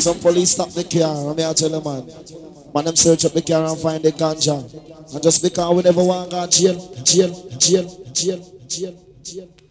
some police stop the car. I'm here to tell you, man. Man, them search up the car and find the ganja. And just because we never want to go jail.